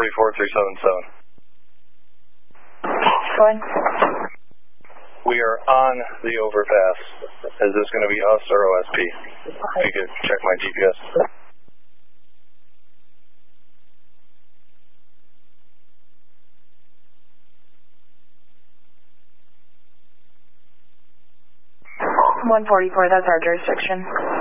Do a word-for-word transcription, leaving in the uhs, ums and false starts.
four three seven seven. Go ahead. We are on the overpass. Is this going to be us or O S P? If you could check my G P S. one forty-four, that's our jurisdiction.